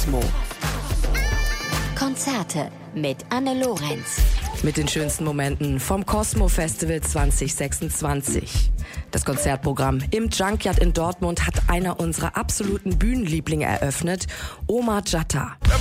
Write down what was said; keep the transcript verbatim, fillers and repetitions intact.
Cosmo. Konzerte mit Anne Lorenz. Mit den schönsten Momenten vom Cosmo Festival zwanzig sechsundzwanzig. Das Konzertprogramm im Junkyard in Dortmund hat einer unserer absoluten Bühnenlieblinge eröffnet, Omar Jatta.